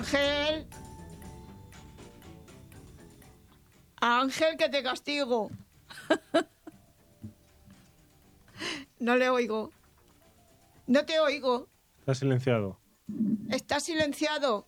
Ángel. Ángel, que te castigo. No le oigo. No te oigo. Está silenciado. Está silenciado.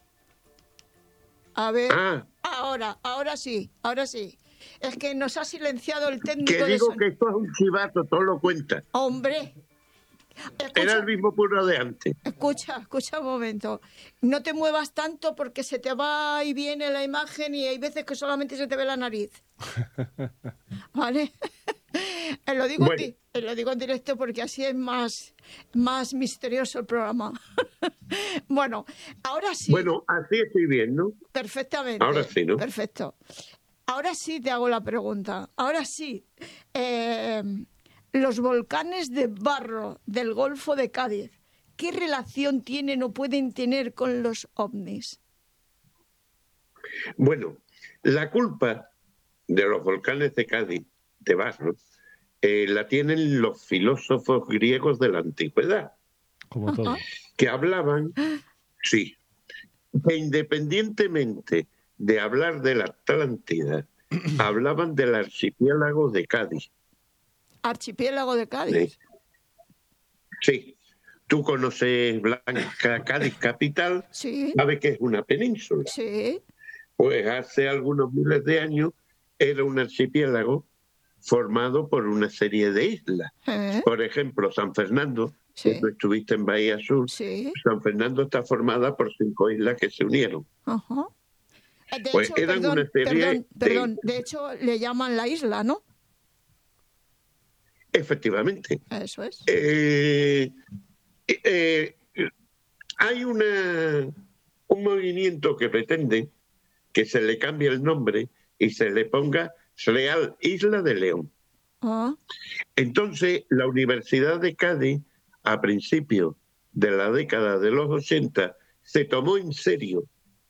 A ver. Ahora sí. Es que nos ha silenciado el técnico que de digo sonido. que esto es un chivato, todo lo cuenta. Hombre. Era el mismo puro de antes. Escucha un momento. No te muevas tanto porque se te va y viene la imagen y hay veces que solamente se te ve la nariz. ¿Vale? Lo digo en directo porque así es más misterioso el programa. Bueno, ahora sí. Bueno, así estoy bien, ¿no? Perfectamente. Ahora sí, ¿no? Perfecto. Ahora sí te hago la pregunta. Ahora sí. Los volcanes de barro del Golfo de Cádiz, ¿qué relación tienen o pueden tener con los ovnis? Bueno, la culpa de los volcanes de Cádiz, de barro, la tienen los filósofos griegos de la antigüedad. Como todo. Que hablaban, sí, que independientemente de hablar de la Atlántida, hablaban del archipiélago de Cádiz. ¿Archipiélago de Cádiz? Sí. Tú conoces Blanca, Cádiz capital, sí. Sabes que es una península. Sí. Pues hace algunos miles de años era un archipiélago formado por una serie de islas. Por ejemplo, San Fernando, que tú estuviste en Bahía Sur, San Fernando está formada por 5 islas que se unieron. De pues hecho, eran una serie de hecho, le llaman la isla, ¿no? Efectivamente. Eso es. Hay un movimiento que pretende que se le cambie el nombre y se le ponga Real Isla de León. Entonces, la Universidad de Cádiz, a principios de la década de los 80, se tomó en serio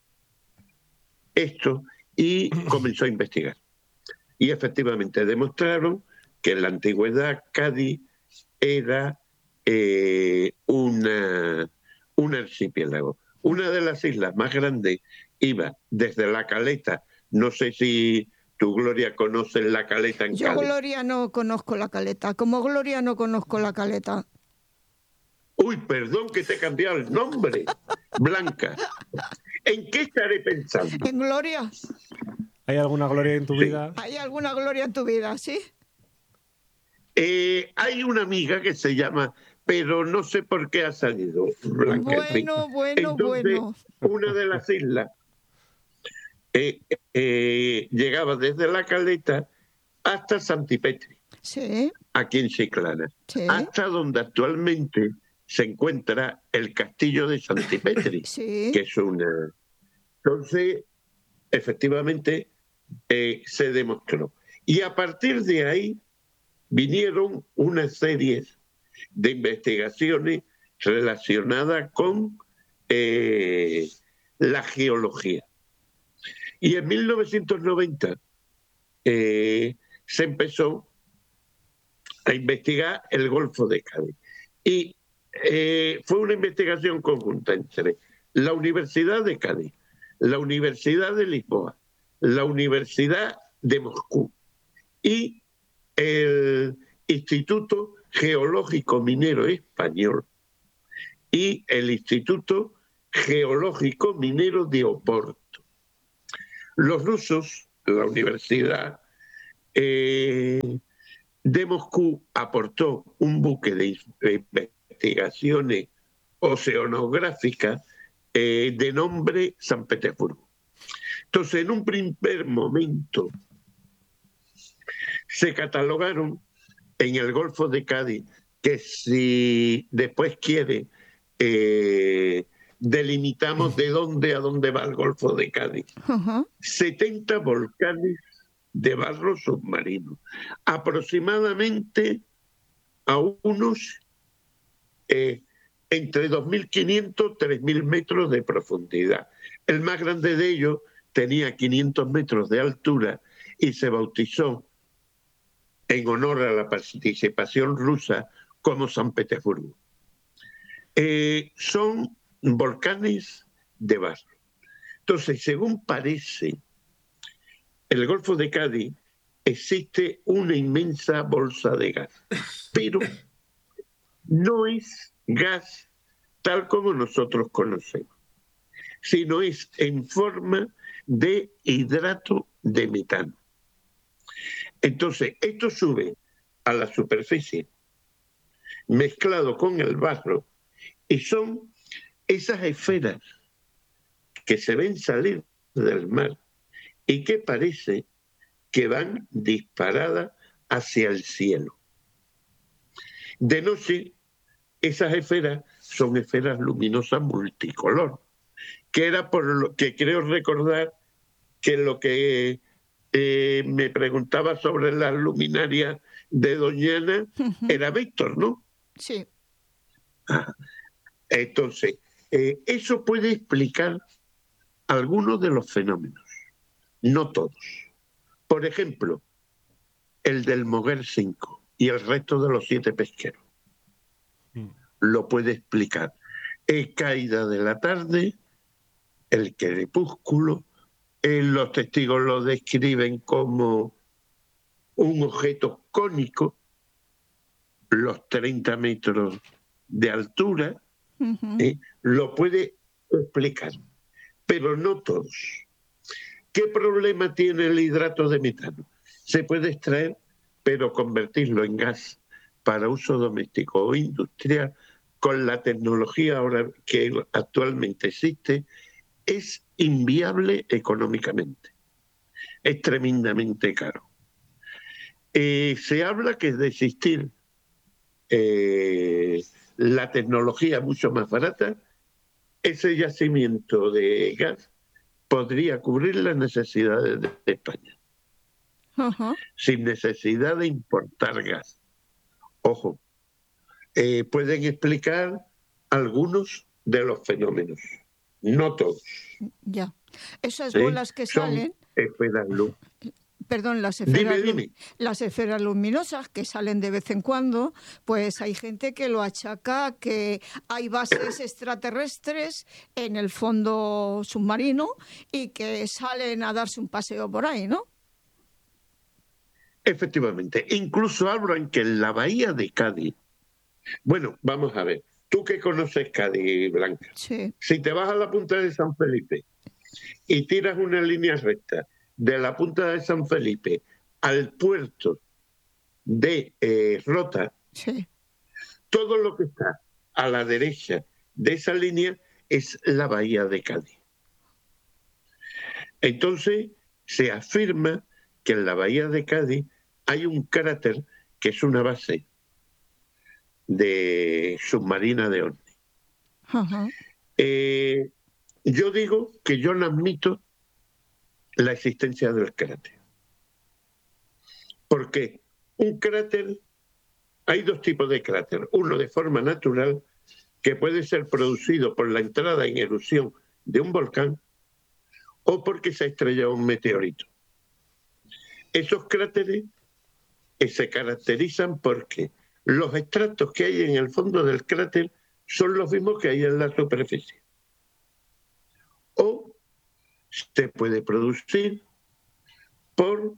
esto y comenzó a investigar. Y efectivamente demostraron que en la antigüedad Cádiz era un archipiélago. Una de las islas más grandes iba desde La Caleta. No sé si tú, Gloria, conoces La Caleta en Cádiz. Yo, Gloria, no conozco La Caleta. Como Gloria no conozco La Caleta. Uy, perdón que te he cambiado el nombre. Blanca. ¿En qué estaré pensando? En Gloria. ¿Hay alguna gloria en tu vida? ¿Hay alguna gloria en tu vida, sí? Hay una amiga que se llama, pero no sé por qué ha salido Blanca. Entonces, una de las islas llegaba desde La Caleta hasta Santipetri, aquí en Chiclana, hasta donde actualmente se encuentra el castillo de Santipetri, que es una... Entonces, efectivamente, se demostró. Y a partir de ahí vinieron una serie de investigaciones relacionadas con la geología. Y en 1990 se empezó a investigar el Golfo de Cádiz. Y fue una investigación conjunta entre la Universidad de Cádiz, la Universidad de Lisboa, la Universidad de Moscú y el Instituto Geológico Minero Español y el Instituto Geológico Minero de Oporto. Los rusos, la Universidad de Moscú aportó un buque de investigaciones oceanográficas de nombre San Petersburgo. Entonces, en un primer momento, se catalogaron en el Golfo de Cádiz, que si después quiere, delimitamos de dónde a dónde va el Golfo de Cádiz. 70 volcanes de barro submarino, aproximadamente a unos entre 2.500 y 3.000 metros de profundidad. El más grande de ellos tenía 500 metros de altura y se bautizó en honor a la participación rusa como San Petersburgo. Son volcanes de barro. Entonces, según parece, el Golfo de Cádiz existe una inmensa bolsa de gas, pero no es gas tal como nosotros conocemos, sino es en forma de hidrato de metano. Entonces, esto sube a la superficie, mezclado con el barro, y son esas esferas que se ven salir del mar y que parece que van disparadas hacia el cielo. De noche, esas esferas son esferas luminosas multicolor, que era por lo que creo recordar que lo que me preguntaba sobre las luminarias de Doñana era Víctor, ¿no? Sí. Entonces, eso puede explicar algunos de los fenómenos, no todos. Por ejemplo, el del Moguer 5 y el resto de los 7 pesqueros. Lo puede explicar. Caída de la tarde, el crepúsculo, los testigos lo describen como un objeto cónico, los 30 metros de altura, lo puede explicar, pero no todos. ¿Qué problema tiene el hidrato de metano? Se puede extraer, pero convertirlo en gas para uso doméstico o industrial con la tecnología ahora que actualmente existe es inviable económicamente. Es tremendamente caro. Se habla que de existir la tecnología mucho más barata, ese yacimiento de gas podría cubrir las necesidades de España. Sin necesidad de importar gas. Ojo, pueden explicar algunos de los fenómenos, no todos. Ya. Esas bolas que salen... Perdón, las esferas luminosas que salen de vez en cuando, pues hay gente que lo achaca que hay bases extraterrestres en el fondo submarino y que salen a darse un paseo por ahí, ¿no? Efectivamente. Incluso hablan que en la bahía de Cádiz... Bueno, vamos a ver. Tú que conoces Cádiz, Blanca. Sí. Si te vas a la punta de San Felipe y tiras una línea recta de la punta de San Felipe al puerto de Rota, sí, todo lo que está a la derecha de esa línea es la bahía de Cádiz. Entonces, se afirma que en la bahía de Cádiz hay un cráter que es una base de submarina de Orne. Yo digo que yo no admito la existencia del cráter. Porque un cráter, hay dos tipos de cráter. Uno de forma natural, que puede ser producido por la entrada en erupción de un volcán o porque se ha estrellado un meteorito. Esos cráteres se caracterizan porque los extractos que hay en el fondo del cráter son los mismos que hay en la superficie. O se puede producir por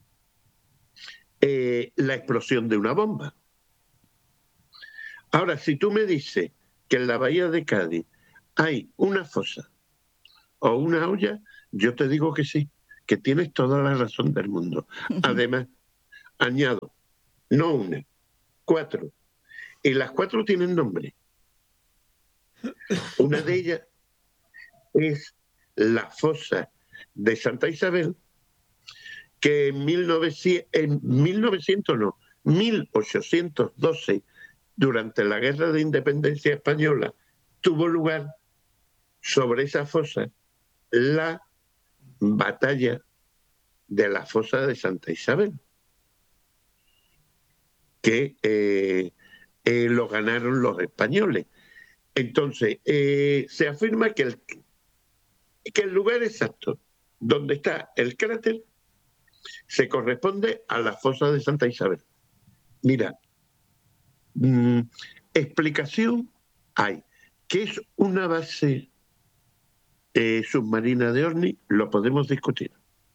la explosión de una bomba. Ahora, si tú me dices que en la bahía de Cádiz hay una fosa o una olla, yo te digo que sí, que tienes toda la razón del mundo. Además, añado, no una, 4. Y las 4 tienen nombre. Una de ellas es la fosa de Santa Isabel, que en 1812, durante la Guerra de Independencia Española, tuvo lugar sobre esa fosa la batalla de la fosa de Santa Isabel, que lo ganaron los españoles. Entonces, se afirma que el lugar exacto donde está el cráter se corresponde a la fosa de Santa Isabel. Mira, explicación hay, que es una base submarina de OVNI, lo podemos discutir.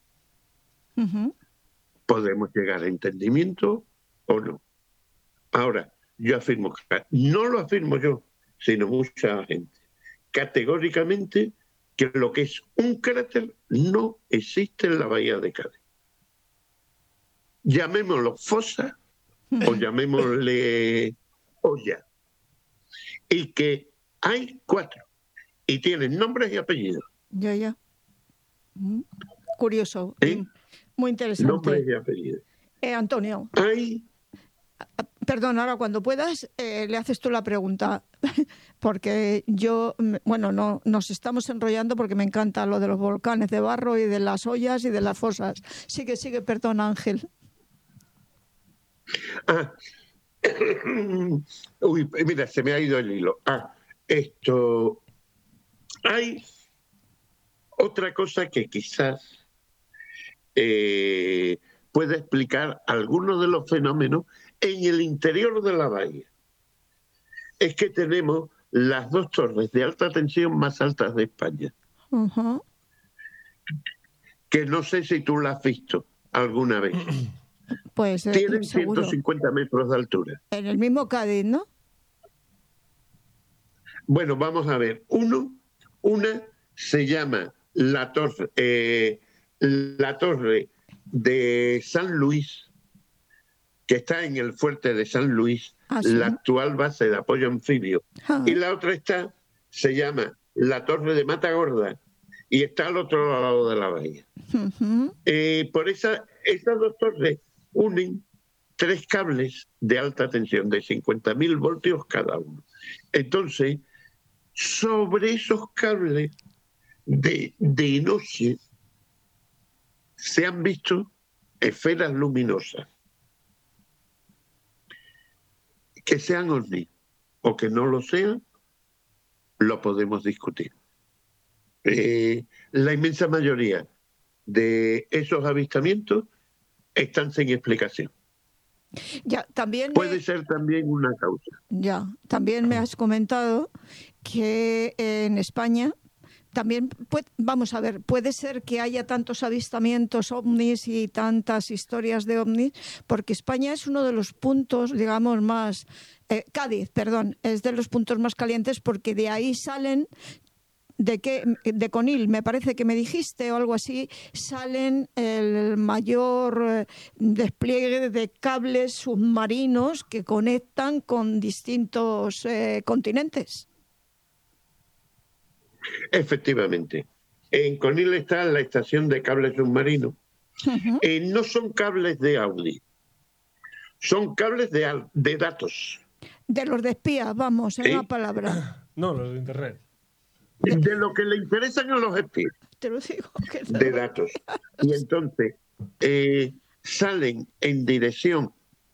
Podemos llegar a entendimiento o no. Ahora, yo afirmo, no lo afirmo yo, sino mucha gente, categóricamente, que lo que es un cráter no existe en la bahía de Cádiz. Llamémoslo fosa o llamémosle olla. Y que hay 4 y tienen nombres y apellidos. Ya. Curioso. Muy interesante. Nombres y apellidos. Antonio. Hay... Perdón, ahora cuando puedas le haces tú la pregunta, porque yo, bueno, no nos estamos enrollando porque me encanta lo de los volcanes de barro y de las ollas y de las fosas. Sigue, perdón, Ángel. Uy, mira, se me ha ido el hilo. Hay otra cosa que quizás puede explicar algunos de los fenómenos en el interior de la bahía. Es que tenemos las 2 torres de alta tensión más altas de España. Que no sé si tú las has visto alguna vez. Pues tienen seguro. 150 metros de altura. En el mismo Cádiz, ¿no? Bueno, vamos a ver. Una se llama la torre de San Luis, que está en el fuerte de San Luis, ¿sí? La actual base de apoyo anfibio. Y la otra se llama la torre de Matagorda y está al otro lado de la bahía. Por esas 2 torres unen 3 cables de alta tensión de 50.000 voltios cada uno. Entonces, sobre esos cables de noche se han visto esferas luminosas. Que sean OVNI o que no lo sean, lo podemos discutir. La inmensa mayoría de esos avistamientos están sin explicación. Ya, también puede ser también una causa. Ya, también me has comentado que en España también, vamos a ver, puede ser que haya tantos avistamientos ovnis y tantas historias de ovnis, porque España es uno de los puntos, digamos, más... Cádiz, perdón, es de los puntos más calientes porque de ahí salen... de Conil, me parece que me dijiste o algo así, salen el mayor despliegue de cables submarinos que conectan con distintos continentes. Efectivamente. En Conil está la estación de cables submarinos. No son cables de Audi, son cables de datos. De los de espías, vamos, en una palabra. No, los de Internet. De lo que le interesan a los espías. Te lo digo. De datos. Y entonces salen en dirección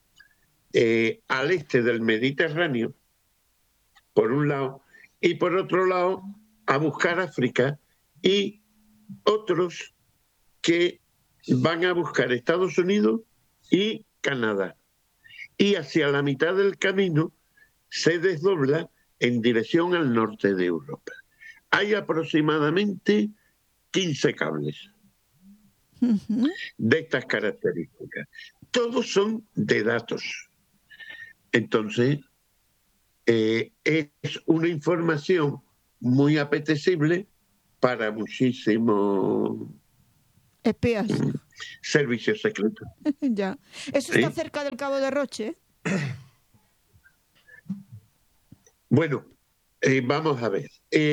al este del Mediterráneo, por un lado, y por otro lado a buscar África, y otros que van a buscar Estados Unidos y Canadá. Y hacia la mitad del camino se desdobla en dirección al norte de Europa. Hay aproximadamente 15 cables de estas características. Todos son de datos. Entonces, es una información muy apetecible para muchísimos espías. Servicios secretos. Ya. ¿Eso está cerca del Cabo de Roche? Bueno, vamos a ver.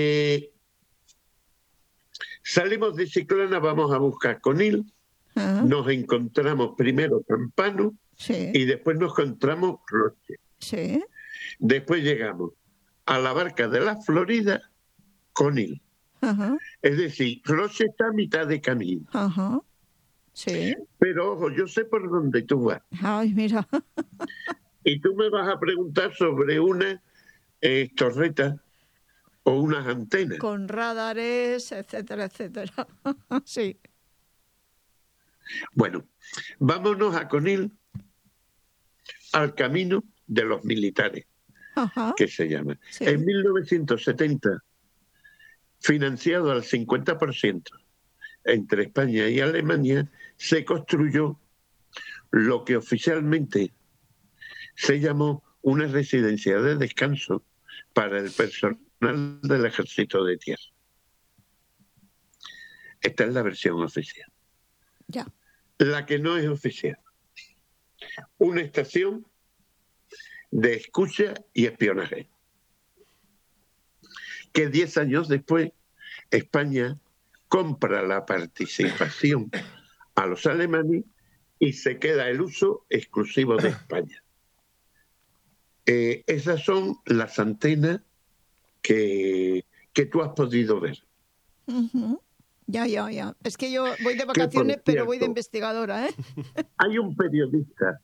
Salimos de Chiclana, vamos a buscar Conil, nos encontramos primero Campano y después nos encontramos Roche. Sí. Después llegamos a la Barca de la Florida, Conil. Es decir, Roche está a mitad de camino. Sí. Pero ojo, yo sé por dónde tú vas. Ay, mira. Y tú me vas a preguntar sobre una torreta o unas antenas. Con radares, etcétera, etcétera. Sí. Bueno, vámonos a Conil, al camino de los militares, que se llama. Sí. En 1970 financiado al 50% entre España y Alemania, se construyó lo que oficialmente se llamó una residencia de descanso para el personal del Ejército de Tierra. Esta es la versión oficial. Ya. La que no es oficial. Una estación de escucha y espionaje. Que 10 años después, España compra la participación a los alemanes y se queda el uso exclusivo de España. Esas son las antenas que tú has podido ver. Uh-huh. Ya. Es que yo voy de vacaciones, pero voy de investigadora, ¿eh? Hay un periodista,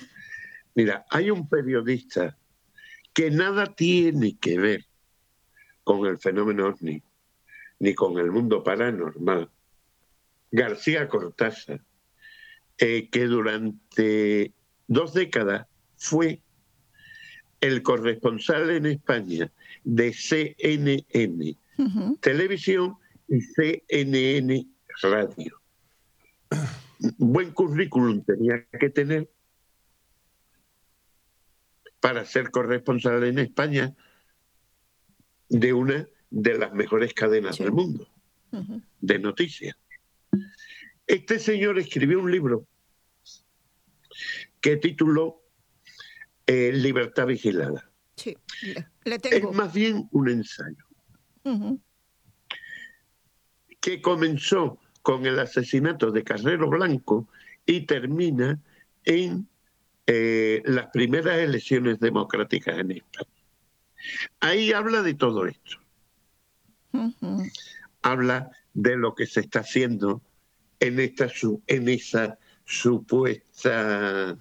que nada tiene que ver con el fenómeno OVNI, ni con el mundo paranormal, García Cortázar, que durante 2 décadas fue el corresponsal en España de CNN Televisión y CNN Radio. Buen currículum tenía que tener para ser corresponsal en España de una de las mejores cadenas del mundo de noticias. Este señor escribió un libro que tituló Libertad Vigilada. Sí, le tengo. Es más bien un ensayo que comenzó con el asesinato de Carrero Blanco y termina en las primeras elecciones democráticas en España. Ahí habla de todo esto. Habla de lo que se está haciendo en esa supuesta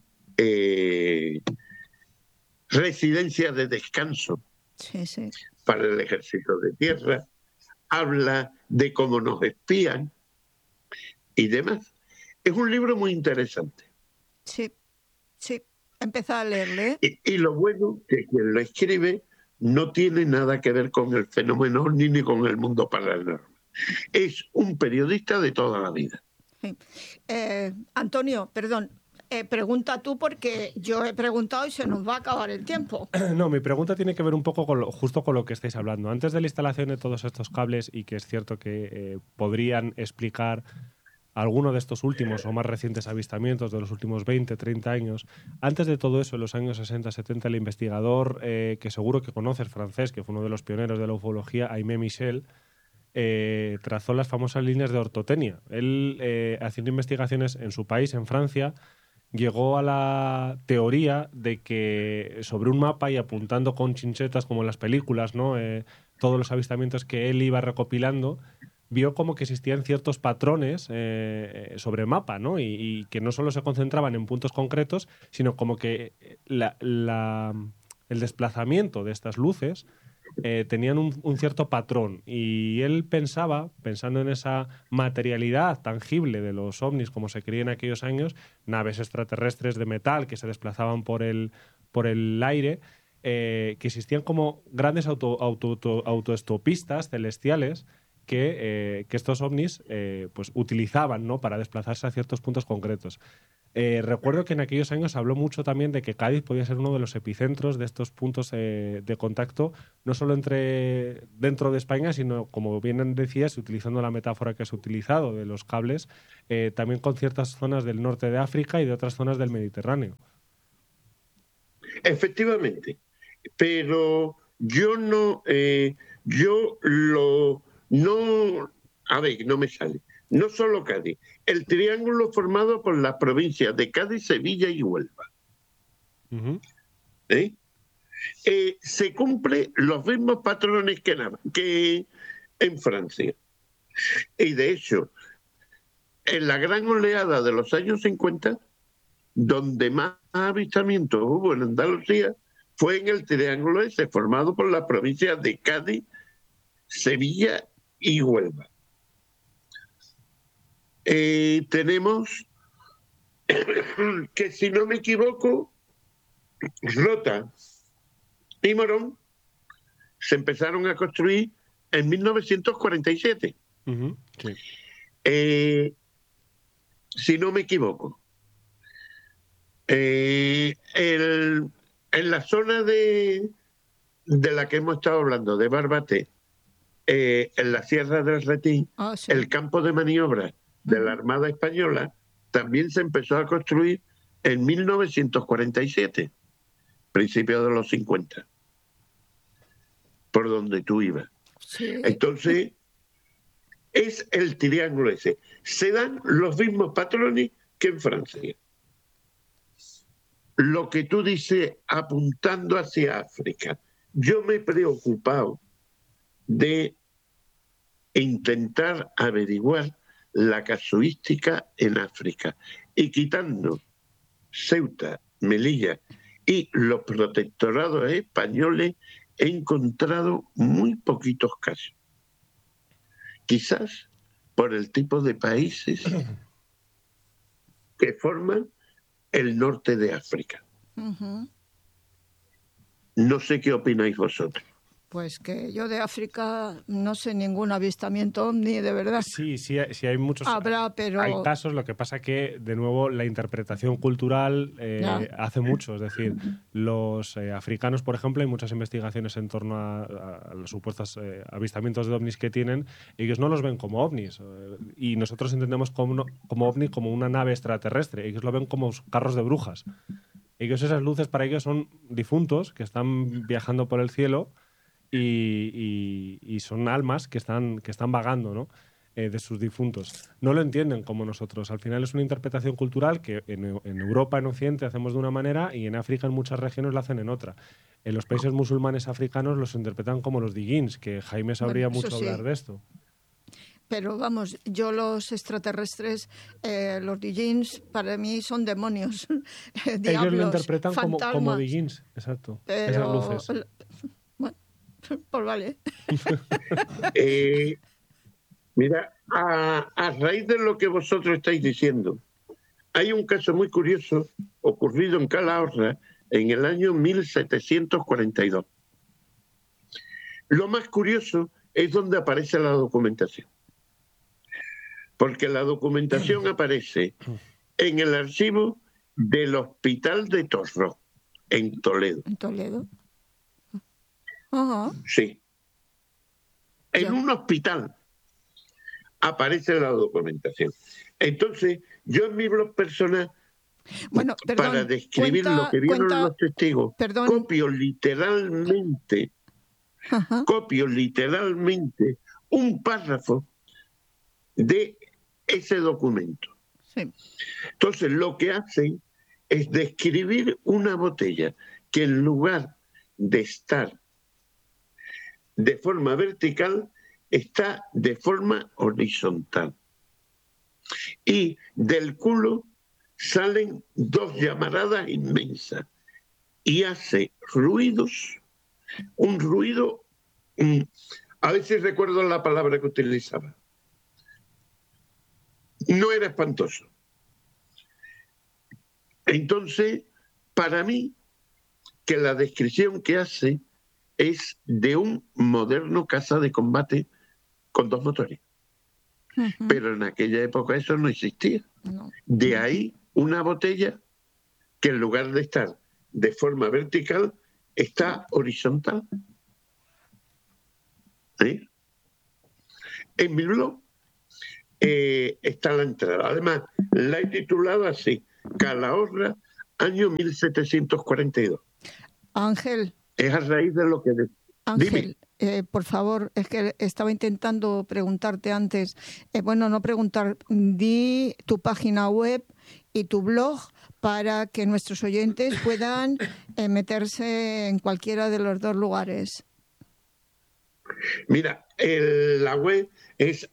residencia de descanso para el Ejército de Tierra. Habla de cómo nos espían y demás. Es un libro muy interesante. Sí. Empezá a leerle. Y lo bueno que quien lo escribe no tiene nada que ver con el fenómeno ni con el mundo paranormal. Es un periodista de toda la vida. Sí. Antonio, perdón, pregunta tú porque yo he preguntado y se nos va a acabar el tiempo. No, mi pregunta tiene que ver un poco justo con lo que estáis hablando. Antes de la instalación de todos estos cables, y que es cierto que podrían explicar alguno de estos últimos o más recientes avistamientos de los últimos 20, 30 años. Antes de todo eso, en los años 60, 70, el investigador que seguro que conoces, francés, que fue uno de los pioneros de la ufología, Aimé Michel, trazó las famosas líneas de ortotenia. Él, haciendo investigaciones en su país, en Francia, llegó a la teoría de que sobre un mapa y apuntando con chinchetas como en las películas, ¿no? Todos los avistamientos que él iba recopilando, vio como que existían ciertos patrones sobre el mapa, ¿no? Y que no solo se concentraban en puntos concretos, sino como que el desplazamiento de estas luces tenían un cierto patrón. Y él pensando en esa materialidad tangible de los ovnis, como se creía en aquellos años, naves extraterrestres de metal que se desplazaban por el aire, que existían como grandes autoestopistas celestiales que estos ovnis pues utilizaban, ¿no?, para desplazarse a ciertos puntos concretos. Recuerdo que en aquellos años habló mucho también de que Cádiz podía ser uno de los epicentros de estos puntos de contacto, no solo dentro de España, sino, como bien decías, utilizando la metáfora que has utilizado de los cables, también con ciertas zonas del norte de África y de otras zonas del Mediterráneo. Efectivamente, pero no me sale. No solo Cádiz, el triángulo formado por las provincias de Cádiz, Sevilla y Huelva. Se cumplen los mismos patrones que en Francia. Y de hecho, en la gran oleada de los años 50, donde más avistamientos hubo en Andalucía, fue en el triángulo ese, formado por las provincias de Cádiz, Sevilla y Huelva. Tenemos que, si no me equivoco, Rota y Morón se empezaron a construir en 1947. Sí. Si no me equivoco. En la zona de la que hemos estado hablando, de Barbate, en la Sierra del Retín, sí. el campo de maniobra de la Armada Española también se empezó a construir en 1947, principios de los 50, por donde tú ibas. Sí. Entonces, es el triángulo ese. Se dan los mismos patrones que en Francia. Lo que tú dices apuntando hacia África. Yo me he preocupado de intentar averiguar la casuística en África y quitando Ceuta, Melilla y los protectorados españoles he encontrado muy poquitos casos. Quizás por el tipo de países que forman el norte de África. No sé qué opináis vosotros. Pues que yo de África no sé ningún avistamiento ovni, de verdad. Sí, hay muchos. Habrá, pero... Hay casos, lo que pasa que, de nuevo, la interpretación cultural hace mucho. Es decir, los africanos, por ejemplo, hay muchas investigaciones en torno a los supuestos avistamientos de ovnis que tienen. Ellos no los ven como ovnis. Y nosotros entendemos como ovni como una nave extraterrestre. Ellos lo ven como carros de brujas. Ellos, esas luces para ellos son difuntos que están viajando por el cielo. Y son almas que están vagando, ¿no? De sus difuntos. No lo entienden como nosotros. Al final es una interpretación cultural que en Europa, en Occidente, hacemos de una manera y en África, en muchas regiones, lo hacen en otra. En los países musulmanes africanos los interpretan como los djinns, que Jaime sabría mucho hablar de esto. Pero vamos, yo los extraterrestres, los djinns, para mí son demonios, diablos, ellos lo interpretan fantasmas, como djinns, exacto. Esas luces. Pues vale. Mira, a raíz de lo que vosotros estáis diciendo, hay un caso muy curioso ocurrido en Calahorra en el año 1742. Lo más curioso es donde aparece la documentación. Porque la documentación aparece en el archivo del Hospital de Torró, en Toledo. ¿En Toledo? Ajá. Sí. En un hospital aparece la documentación. Entonces, yo en mi blog personal, para describir lo que vieron los testigos, copio literalmente un párrafo de ese documento. Sí. Entonces, lo que hacen es describir una botella que en lugar de estar de forma vertical, está de forma horizontal. Y del culo salen dos llamaradas inmensas y hace ruidos, un ruido, a ver si recuerdo la palabra que utilizaba. No era espantoso. Entonces, para mí, que la descripción que hace es de un moderno caza de combate con dos motores. Pero en aquella época eso no existía. No. De ahí una botella que en lugar de estar de forma vertical, está horizontal. En mi blog está la entrada. Además, la he titulado así, Calahorra, año 1742. Ángel. Es a raíz de lo que... Ángel, por favor, es que estaba intentando preguntarte antes. No preguntar, di tu página web y tu blog para que nuestros oyentes puedan meterse en cualquiera de los dos lugares. Mira, la web es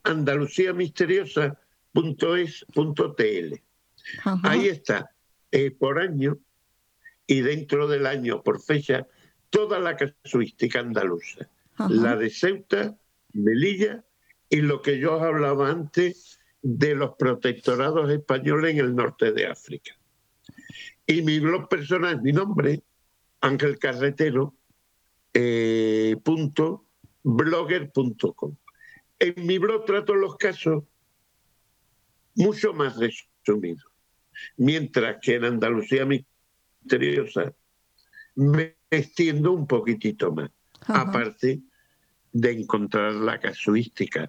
andaluciamisteriosa.es.tl. Ahí está, por año y dentro del año por fecha, toda la casuística andaluza. La de Ceuta, Melilla y lo que yo os hablaba antes de los protectorados españoles en el norte de África. Y mi blog personal, mi nombre, Ángel Carretero, blogger.com. En mi blog trato los casos mucho más resumidos, mientras que en Andalucía Misteriosa me extiendo un poquitito más, aparte de encontrar la casuística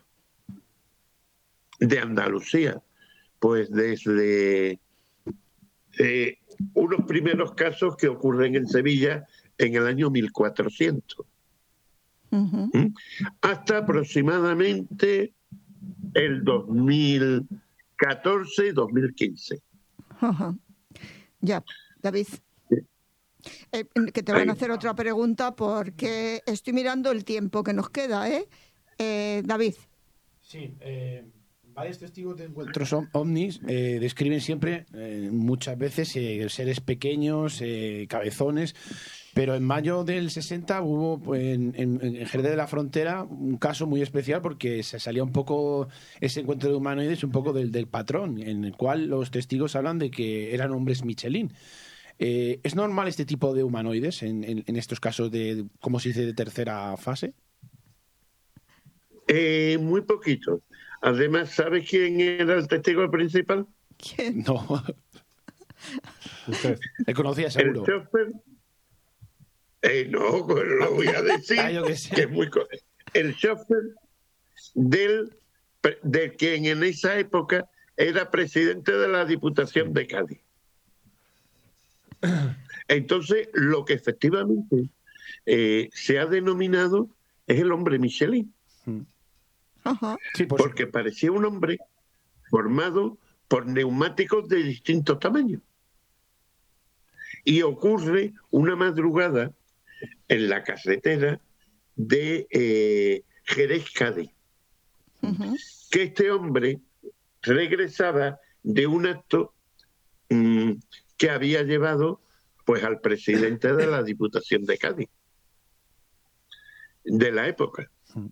de Andalucía, pues desde unos primeros casos que ocurren en Sevilla en el año 1400, hasta aproximadamente el 2014-2015. Ya, David. Que te van a hacer otra pregunta porque estoy mirando el tiempo que nos queda, David. Sí, varios testigos de encuentros ovnis describen siempre, muchas veces, seres pequeños, cabezones, pero en mayo del 60 hubo en Jerez de la Frontera un caso muy especial porque se salía un poco ese encuentro de humanoides, un poco del patrón, en el cual los testigos hablan de que eran hombres Michelin. ¿Es normal este tipo de humanoides en estos casos de, ¿cómo se dice?, de tercera fase? Muy poquito. Además, ¿sabes quién era el testigo principal? ¿Quién? No. Usted. Le conocía seguro. El chofer. No, pues lo voy a decir. Yo que sé. Que es muy el chofer de quien en esa época era presidente de la Diputación de Cádiz. Entonces, lo que efectivamente se ha denominado es el hombre Michelin. Sí, porque parecía un hombre formado por neumáticos de distintos tamaños. Y ocurre una madrugada en la carretera de Jerez-Cádiz, que este hombre regresaba de un acto que había llevado pues al presidente de la Diputación de Cádiz de la época.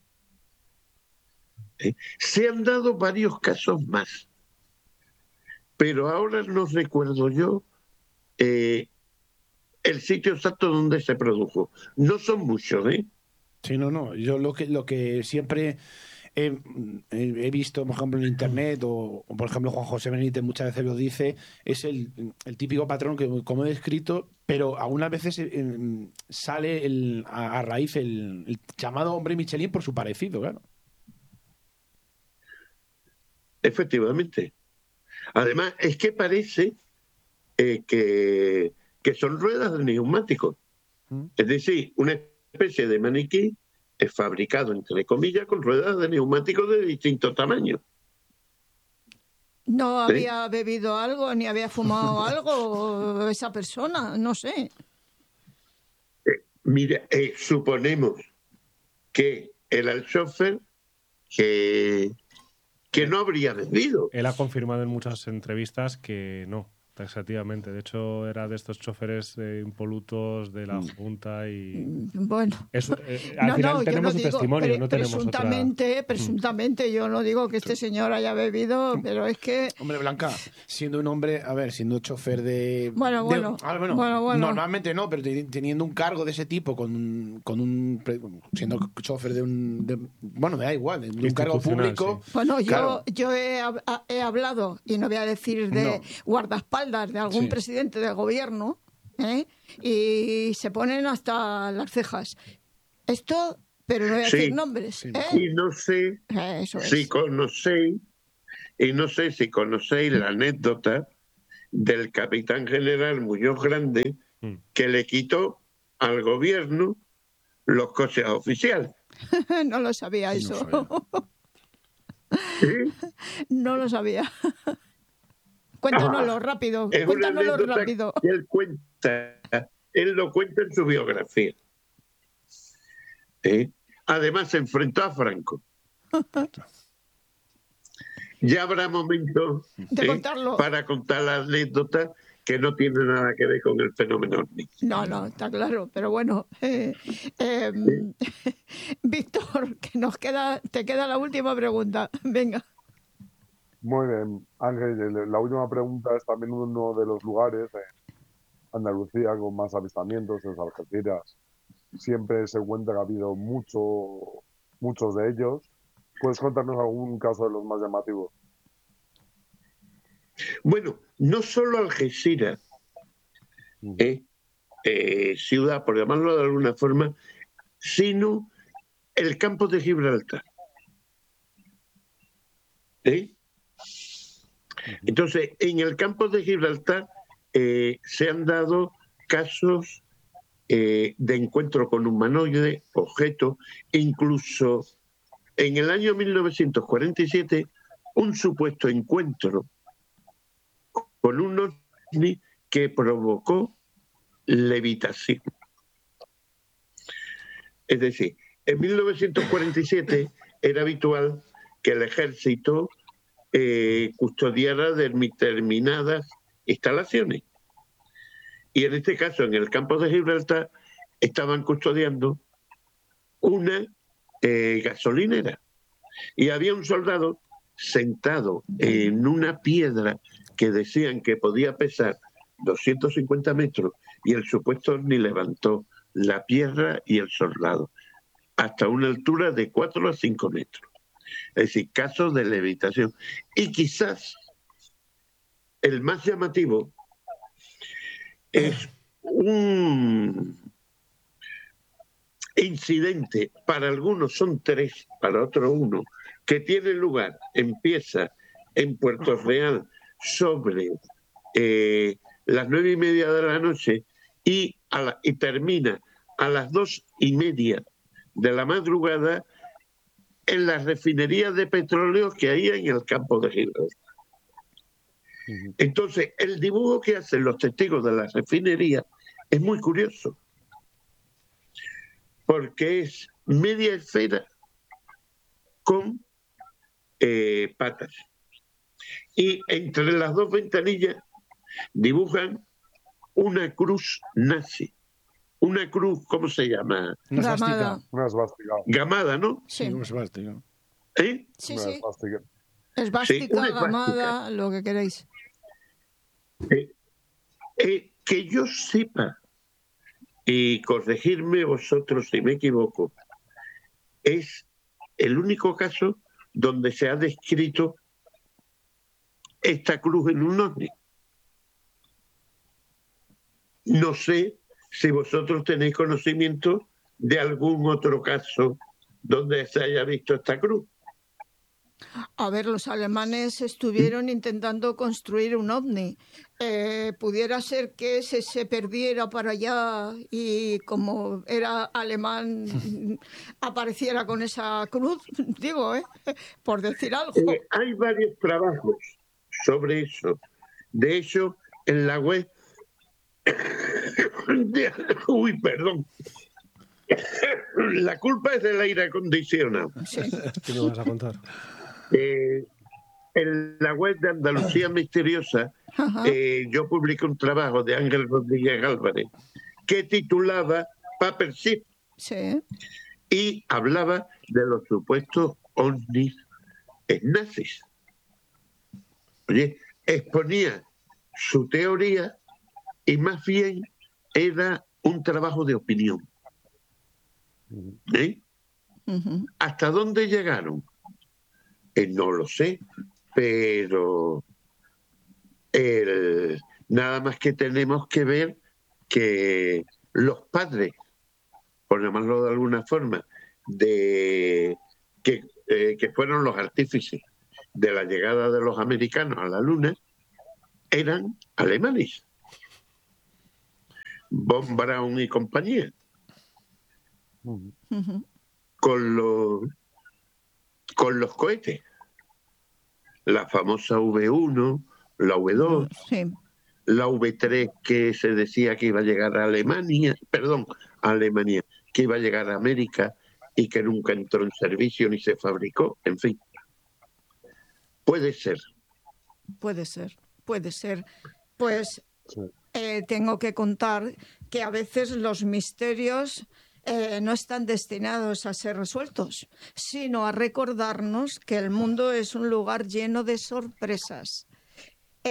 Se han dado varios casos más, pero ahora no recuerdo yo el sitio exacto donde se produjo. No son muchos, ¿eh? Sí, no. Yo lo que siempre he visto, por ejemplo, en internet, o por ejemplo Juan José Benítez muchas veces lo dice, es el típico patrón que, como he descrito, pero algunas veces sale a raíz el llamado hombre Michelin por su parecido, claro. Efectivamente. Además, es que parece que son ruedas de neumáticos. Es decir, una especie de maniquí es fabricado, entre comillas, con ruedas de neumáticos de distintos tamaños. ¿No había bebido algo ni había fumado algo esa persona? No sé. Mira, suponemos que era el chofer que no habría bebido. Él ha confirmado en muchas entrevistas que no, taxativamente. De hecho, era de estos choferes impolutos de la Junta y... Bueno. Al final tenemos su testimonio, no tenemos Presuntamente, yo no digo que este señor haya bebido, pero es que... Hombre, Blanca, siendo un hombre, siendo chofer de... Bueno. Normalmente no, pero teniendo un cargo de ese tipo, siendo chofer de bueno, me da igual, de un cargo público... Sí. Bueno, claro. yo he hablado, y no voy a decir de guardaespaldas de algún presidente del gobierno, y se ponen hasta las cejas. Esto, pero no voy a decir nombres. Y no sé si conocéis la anécdota del capitán general Muñoz Grande que le quitó al gobierno los coches oficiales. No lo sabía eso. ¿Sí? No lo sabía. Cuéntanoslo rápido. Cuéntanoslo rápido. Él lo cuenta en su biografía. Además, se enfrentó a Franco. Ya habrá momentos de contarlo. Para contar la anécdota que no tiene nada que ver con el fenómeno ovni. No, está claro. Pero bueno, Víctor, que te queda la última pregunta. Venga. Muy bien, Ángel, la última pregunta es también uno de los lugares en Andalucía con más avistamientos, en Algeciras. Siempre se cuenta que ha habido mucho muchos de ellos. ¿Puedes contarnos algún caso de los más llamativos? Bueno, no solo Algeciras, ciudad, por llamarlo de alguna forma, sino el campo de Gibraltar. Entonces, en el campo de Gibraltar se han dado casos de encuentro con humanoides, objetos, incluso en el año 1947, un supuesto encuentro con un ovni que provocó levitación. Es decir, en 1947 era habitual que el ejército custodiara determinadas instalaciones. Y en este caso, en el campo de Gibraltar, estaban custodiando una gasolinera. Y había un soldado sentado en una piedra que decían que podía pesar 250 metros, y el supuesto ovni levantó la piedra y el soldado hasta una altura de 4 a 5 metros. Es decir, casos de levitación. Y quizás el más llamativo es un incidente, para algunos son 3, para otros 1, que tiene lugar, empieza en Puerto Real sobre las 9:30 de la noche y termina a las 2:30 de la madrugada en las refinerías de petróleo que hay en el campo de Gibraltar. Entonces, el dibujo que hacen los testigos de la refinería es muy curioso, porque es media esfera con patas. Y entre las dos ventanillas dibujan una cruz nazi. Una cruz, ¿cómo se llama? Una esvástica. Gamada, ¿no? Sí, una esvástica. ¿Eh? Sí, Una sí. esvástica. Esvástica, una gamada, lo que queréis. Que yo sepa, y corregirme vosotros si me equivoco, es el único caso donde se ha descrito esta cruz en un ovni. No sé si vosotros tenéis conocimiento de algún otro caso donde se haya visto esta cruz. A ver, los alemanes estuvieron intentando construir un ovni. Pudiera ser que ese se perdiera para allá y como era alemán apareciera con esa cruz, digo, por decir algo. Hay varios trabajos sobre eso. De hecho, en la web... Uy, perdón. La culpa es del aire acondicionado. Sí. ¿Qué me vas a contar? En la web de Andalucía Misteriosa, yo publiqué un trabajo de Ángel Rodríguez Álvarez que titulaba Papership. Sí. Y hablaba de los supuestos ovnis nazis. Oye, exponía su teoría y más bien era un trabajo de opinión. ¿Hasta dónde llegaron? No lo sé, pero nada más que tenemos que ver que los padres, por llamarlo de alguna forma, que fueron los artífices de la llegada de los americanos a la Luna, eran alemanes. Von Braun y compañía. Con los cohetes. La famosa V1, la V2, sí. La V3 que se decía que iba a llegar a Alemania, que iba a llegar a América y que nunca entró en servicio ni se fabricó, en fin. Puede ser. Puede ser. Pues tengo que contar que a veces los misterios no están destinados a ser resueltos, sino a recordarnos que el mundo es un lugar lleno de sorpresas.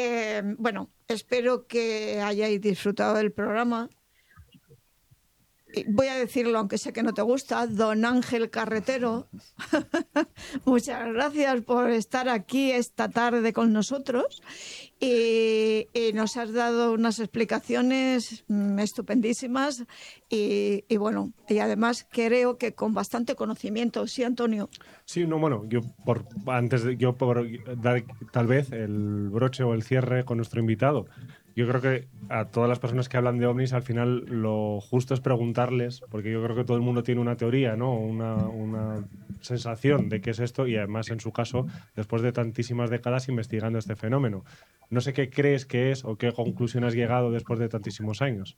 Bueno, espero que hayáis disfrutado del programa. voy a decirlo aunque sé que no te gusta, don Ángel Carretero, muchas gracias por estar aquí esta tarde con nosotros y nos has dado unas explicaciones estupendísimas y bueno, y además creo que con bastante conocimiento, ¿sí, Antonio? Sí, no, bueno, por dar tal vez el broche o el cierre con nuestro invitado. Yo creo que a todas las personas que hablan de ovnis, al final lo justo es preguntarles, porque yo creo que todo el mundo tiene una teoría, ¿no? Una sensación de qué es esto, y además, en su caso, después de tantísimas décadas investigando este fenómeno. No sé qué crees que es o qué conclusión has llegado después de tantísimos años.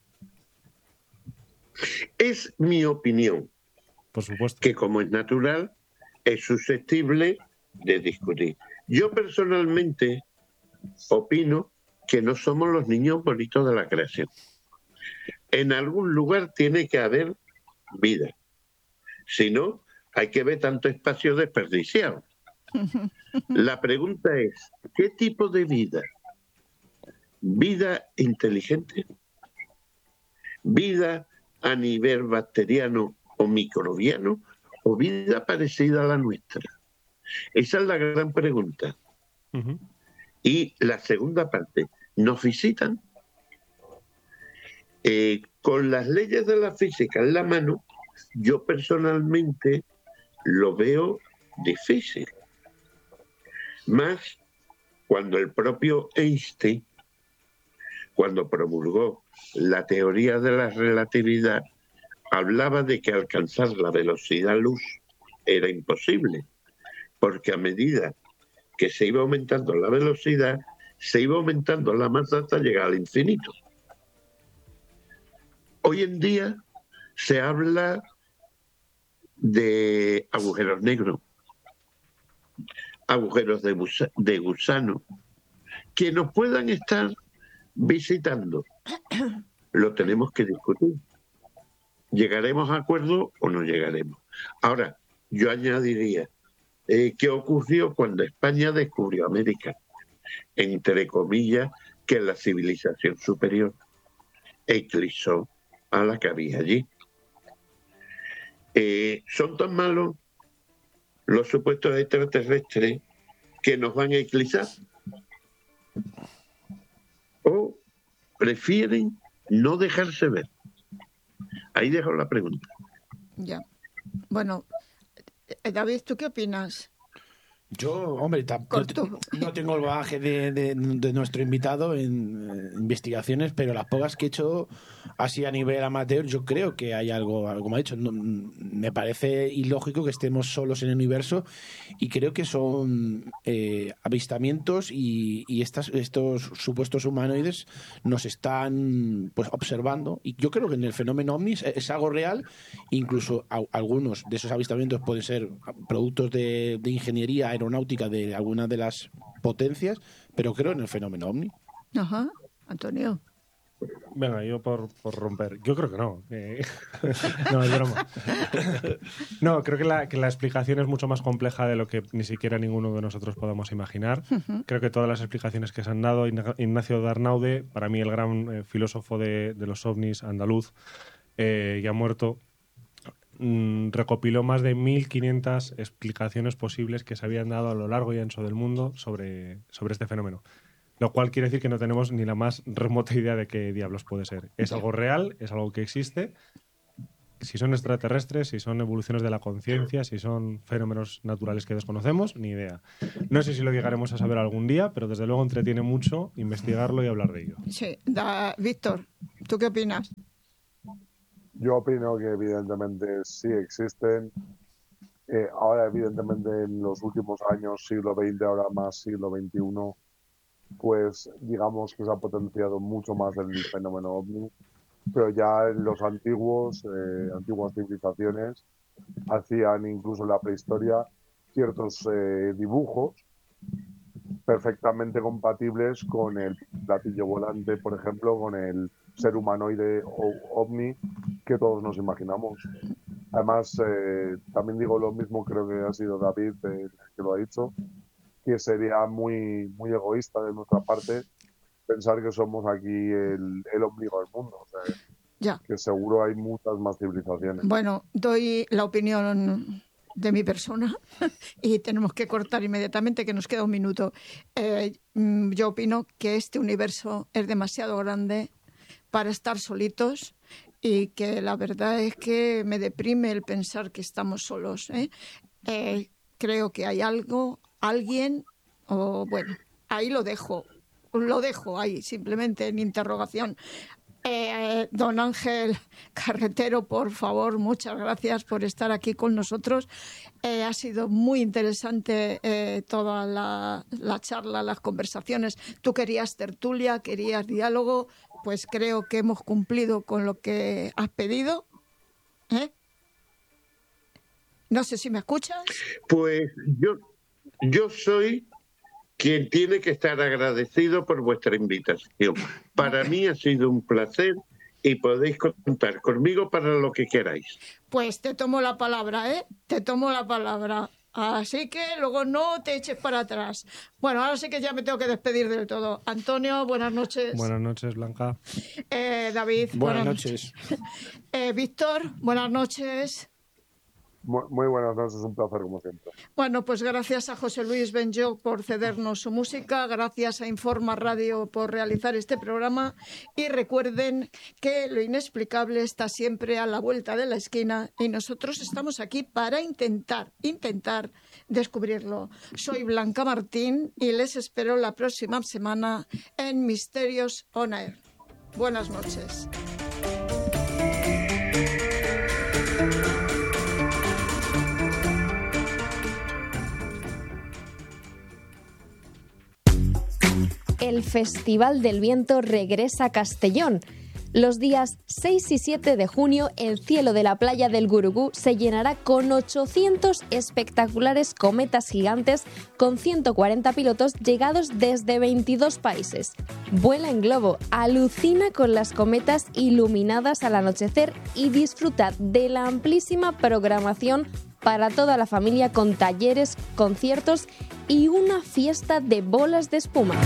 Es mi opinión. Por supuesto. Que, como es natural, es susceptible de discutir. Yo personalmente opino que no somos los niños bonitos de la creación. En algún lugar tiene que haber vida. Si no, hay que ver tanto espacio desperdiciado. La pregunta es, ¿qué tipo de vida? ¿Vida inteligente? ¿Vida a nivel bacteriano o microbiano? ¿O vida parecida a la nuestra? Esa es la gran pregunta. Uh-huh. Y la segunda parte, ¿nos visitan? Con las leyes de la física en la mano, yo personalmente lo veo difícil. Más cuando el propio Einstein, cuando promulgó la teoría de la relatividad, hablaba de que alcanzar la velocidad luz era imposible, porque a medida que se iba aumentando la velocidad, se iba aumentando la masa hasta llegar al infinito. Hoy en día se habla de agujeros negros, agujeros de gusano, que nos puedan estar visitando. Lo tenemos que discutir. ¿Llegaremos a acuerdo o no llegaremos? Ahora, yo añadiría, ¿qué ocurrió cuando España descubrió América? Entre comillas, que la civilización superior eclipsó a la que había allí. ¿Son tan malos los supuestos extraterrestres que nos van a eclipsar? ¿O prefieren no dejarse ver? Ahí dejo la pregunta. Ya. Bueno, David, ¿tú qué opinas? Yo, hombre, no tengo el bagaje de nuestro invitado en investigaciones, pero las pocas que he hecho así a nivel amateur, yo creo que hay algo como ha dicho. No, me parece ilógico que estemos solos en el universo y creo que son avistamientos y estos supuestos humanoides nos están pues observando, y yo creo que en el fenómeno ovnis es algo real. Incluso algunos de esos avistamientos pueden ser productos de ingeniería aeronáutica de alguna de las potencias, pero creo en el fenómeno ovni. Ajá, Antonio. Venga, yo por romper. Yo creo que no. No, es broma. No, creo que la explicación es mucho más compleja de lo que ni siquiera ninguno de nosotros podemos imaginar. Uh-huh. Creo que todas las explicaciones que se han dado, Ignacio Darnaude, para mí el gran filósofo de los ovnis andaluz, ya muerto, recopiló más de 1500 explicaciones posibles que se habían dado a lo largo y ancho del mundo sobre este fenómeno. Lo cual quiere decir que no tenemos ni la más remota idea de qué diablos puede ser. Es algo real, es algo que existe. Si son extraterrestres, si son evoluciones de la conciencia, si son fenómenos naturales que desconocemos, ni idea. No sé si lo llegaremos a saber algún día, pero desde luego entretiene mucho investigarlo y hablar de ello. Sí, Víctor, ¿tú qué opinas? Yo opino que evidentemente sí existen. Ahora, evidentemente, en los últimos años, siglo XX, ahora más siglo XXI, pues digamos que se ha potenciado mucho más el fenómeno ovni, pero ya en los antiguas civilizaciones hacían incluso en la prehistoria ciertos dibujos perfectamente compatibles con el platillo volante, por ejemplo, con el ser humanoide o ovni que todos nos imaginamos. Además, también digo lo mismo, creo que ha sido David que lo ha dicho, que sería muy, muy egoísta de nuestra parte pensar que somos aquí el ombligo del mundo. O sea, Ya. Que seguro hay muchas más civilizaciones. Bueno, doy la opinión de mi persona y tenemos que cortar inmediatamente, que nos queda un minuto. Yo opino que este universo es demasiado grande para estar solitos y que la verdad es que me deprime el pensar que estamos solos. Creo que hay alguien, o bueno, ahí lo dejo ahí, simplemente en interrogación. Don Ángel Carretero, por favor, muchas gracias por estar aquí con nosotros. Ha sido muy interesante toda la charla, las conversaciones. Tú querías tertulia, querías diálogo, pues creo que hemos cumplido con lo que has pedido. No sé si me escuchas. Pues yo soy quien tiene que estar agradecido por vuestra invitación. Para mí ha sido un placer y podéis contar conmigo para lo que queráis. Pues te tomo la palabra, Te tomo la palabra. Así que luego no te eches para atrás. Bueno, ahora sí que ya me tengo que despedir del todo. Antonio, buenas noches. Buenas noches, Blanca. David, buenas noches. Víctor, buenas noches. Muy buenas noches, un placer como siempre. Bueno, pues gracias a José Luis Benlloch por cedernos su música, gracias a Informa Radio por realizar este programa y recuerden que lo inexplicable está siempre a la vuelta de la esquina y nosotros estamos aquí para intentar descubrirlo. Soy Blanca Martín y les espero la próxima semana en Misterios on Air. Buenas noches. El Festival del Viento regresa a Castellón. Los días 6 y 7 de junio, el cielo de la playa del Gurugú se llenará con 800 espectaculares cometas gigantes con 140 pilotos llegados desde 22 países. Vuela en globo, alucina con las cometas iluminadas al anochecer y disfruta de la amplísima programación para toda la familia con talleres, conciertos y una fiesta de bolas de espuma.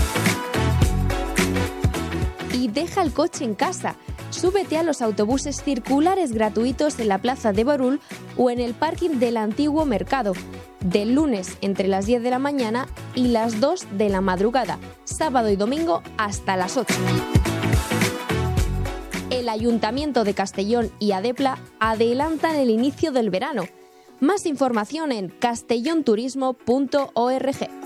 Y deja el coche en casa. Súbete a los autobuses circulares gratuitos en la plaza de Borul o en el parking del antiguo mercado, del lunes entre las 10 de la mañana y las 2 de la madrugada, sábado y domingo hasta las 8. El Ayuntamiento de Castellón y Adepla adelantan el inicio del verano. Más información en castellonturismo.org.